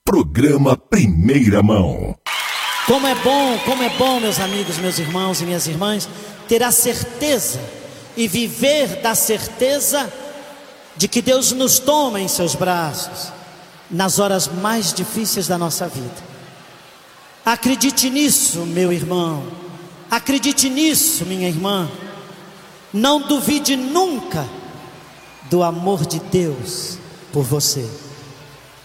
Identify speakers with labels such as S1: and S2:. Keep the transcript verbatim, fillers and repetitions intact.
S1: Programa Primeira Mão.
S2: Como é bom, como é bom, meus amigos, meus irmãos e minhas irmãs, ter a certeza e viver da certeza de que Deus nos toma em seus braços nas horas mais difíceis da nossa vida. Acredite nisso, meu irmão. Acredite nisso, minha irmã. Não duvide nunca do amor de Deus por você.